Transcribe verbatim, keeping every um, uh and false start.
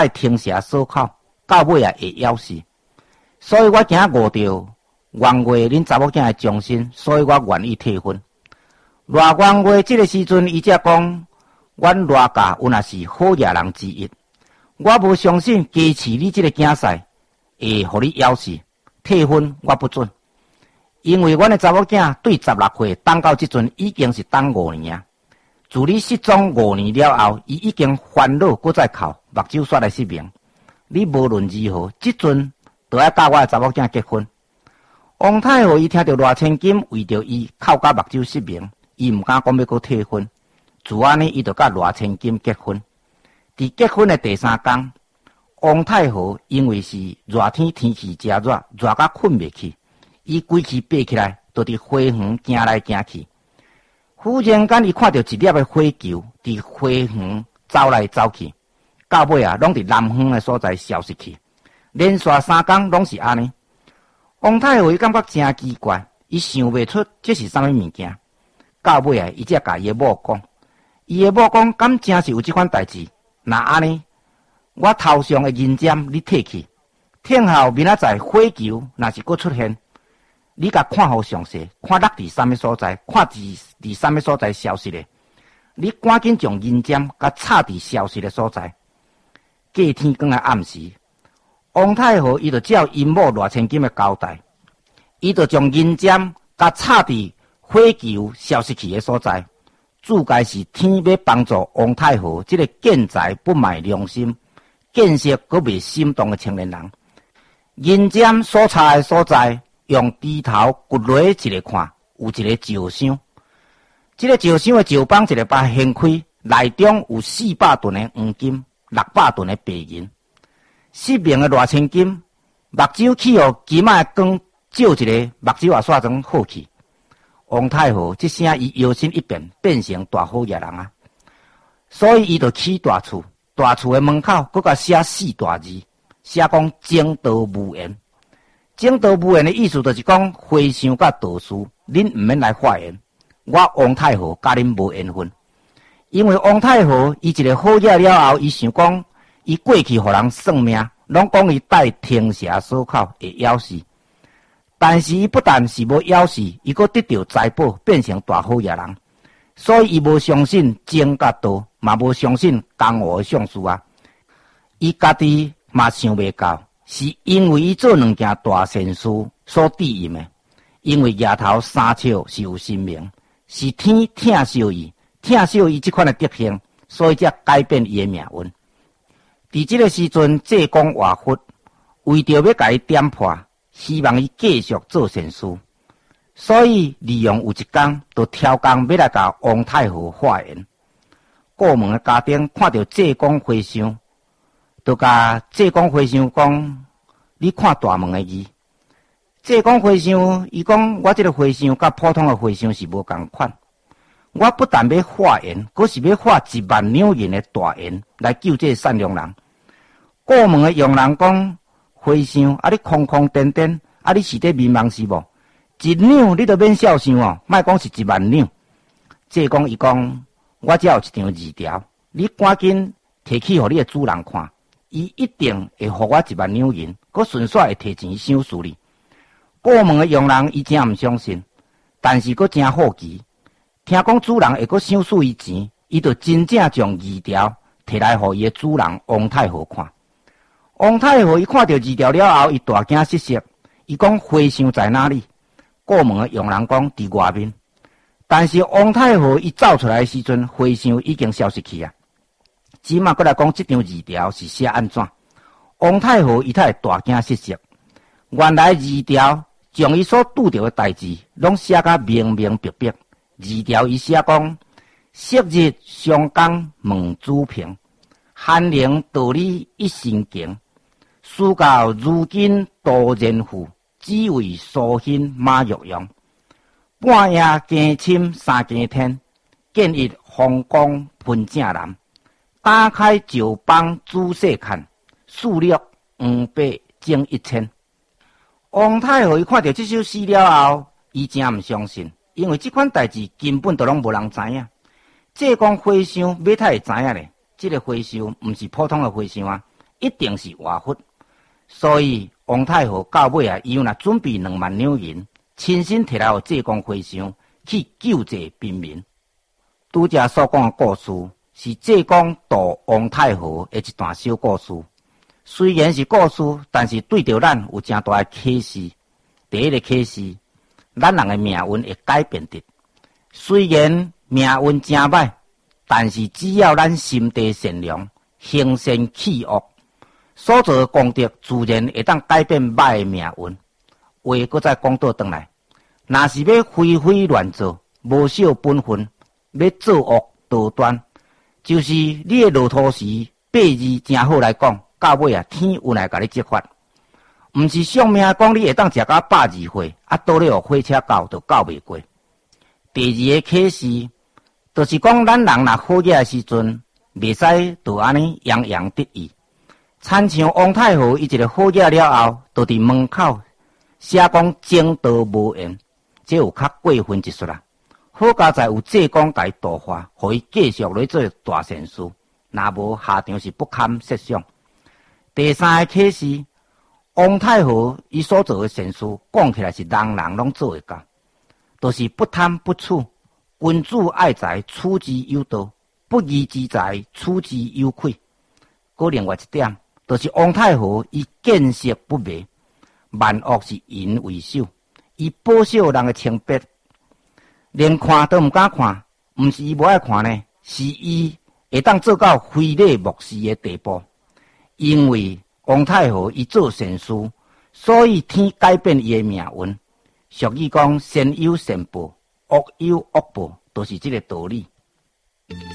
爱听蛇锁口，到尾啊会咬死。所以我今仔误着元月恁查某囝的忠心，所以我愿意退婚。偌元月这个时阵，伊才讲，阮偌家有若是好野人之一，我无相信加持你这个囝婿会互你咬死。退婚我不准，因为阮的查某囝对十六岁当到即阵已经是当五年啊。自你失踪五年了后，伊已经烦恼，搁再哭，目睭煞来失明。你无论如何，即阵都要甲我的查某囝结婚。王太后伊听到偌千金为着伊哭甲目睭失明，伊毋敢讲要搁退婚。自安尼，伊就甲偌千金结婚。伫结婚的第三天，王太后因为是热天天气真热，热甲困袂去，伊规气爬起来，就伫花园行来行去。忽然间，伊看到一粒的火球伫花园走来走去，到尾啊，拢伫南方的所在消失去。连续三天拢是安尼。王太后伊感觉真奇怪，伊想袂出这是啥物物件。到尾啊，伊才甲伊的某讲，伊的某讲，敢真是有这款代志？那安尼，我头上的银针你摕去，听后明仔载火球若是搁出现。你甲看好详细，看落伫啥物所在，看伫伫啥物所在消失的，你赶紧将银针甲插伫消失的所在。隔天刚来暗时，王太后伊就照因某偌千金的交代，伊就将银针甲插伫火球消失去的所在。自该是天要帮助王太后这个见财不买良心、见识阁未心动的青年人。银针所插的所在。用低头掘落一个看，有一个石箱。这个石箱的石帮一个把掀开，内中有四百吨的黄金，六百吨的白银。失明的偌千金，目睭去互金仔的光照一个，目睭也煞成好去。王太后这声伊摇身一变，变成大好野人啊！所以伊就起大厝，大厝的门口搁甲写四大字，写讲正道无言。正道无言的意思就是讲，和尚甲道士，恁毋免来化缘。我王太后甲恁无缘分，因为王太后伊一个好野了后，伊想讲，伊过去互人算命，拢讲伊带天蛇锁口会咬死。但是伊不但是无咬死，伊阁得到财宝，变成大好野人。所以伊无相信正甲道，嘛无相信江湖的相术啊。伊家己嘛想袂到。是因为伊做两件大善事所致因的，因为夜头三笑是有神明，是天疼惜伊，疼惜伊这款的德行，所以才改变伊的命运。伫这个时阵，济公画佛为着要甲伊点破，希望伊继续做善事，所以利用有一天，就挑工要来甲王太后化缘。过门的家丁看到济公和尚。就甲济公和尚讲，你看大门的字。济公和尚伊讲，我这个和尚甲普通的和尚是无共款。我不但要化缘，阁是要化一万两银的大缘来救这个善良人。过门的佣人讲，和尚啊，你空空颠颠，啊，你是在迷茫是无？一两你都免孝想哦，莫讲是一万两。济公伊讲，我只有一张字条，你赶紧摕去互你的主人看。伊一定会互我一万两银，佮顺续会摕钱赏赐你。过门的佣人伊真毋相信，但是佮真好奇，听讲主人会佮赏赐伊钱，伊就真正将字条摕来互伊的主人王太后看。王太后伊看到字条了后，伊大惊失色，伊讲和尚在哪里？过门的佣人讲伫外面，但是王太后伊走出来的时阵，和尚已经消失去啊。即马过来讲，这张字条是写安怎？王太后伊才会大惊失色。原来字条将伊所拄着的代志，拢写甲明明白白。字条伊写讲：昔日相公问主平，寒灵道理一心经。事到如今多人妇，只为苏欣马玉用。半夜更深三更天，见一风光喷正蓝。打开酒帮仔细看，数略五百整一千。王太后伊看到这首诗了后，伊真毋相信，因为这款代志根本都拢无人知影。济公和尚要他会知影咧，这个和尚毋是普通的和尚啊， 一定是活佛。所以王太后到尾啊，伊若准备两万两银，亲身摕来互济公回乡去救济贫民。拄则所讲的故事，是济公渡王太后的一段小故事。虽然是故事，但是对着咱有真大的启示。第一个启示，咱人的命运会改变的。虽然命运真歹，但是只要咱心地善良，行善去恶，所做的功德自然会当改变歹的命运。话搁再讲倒转来，若是要非非乱做，无守本分，要作恶多端，就是你的路途时八字真好来讲，到尾啊天有来甲你责罚。毋是相命讲你会当食到百二岁，啊倒咧互火车到就到袂过。第二个启示，就是讲咱人若好嘢的时阵，袂使就安尼洋洋得意。参像王太后伊一个好嘢了后，就伫门口写讲正道无缘，这有较过分一说啦。好佳在有济公甲伊度化，互伊继续来做大善事，若无下场是不堪设想。第三个启示，王太后伊所做的善事，讲起来是人人拢做会到，就是不贪不取，君子爱财，取之有道；不义之财，取之有愧。搁另外一点，就是王太后伊见识不昧，万恶是因为首，伊保守人的清白。连看都毋敢看，毋是伊无爱看呢，是伊会当做到非礼莫视的地步。因为王太后伊做善事，所以天改变伊的命运。俗语讲善有善报，恶有恶报，都是这个道理。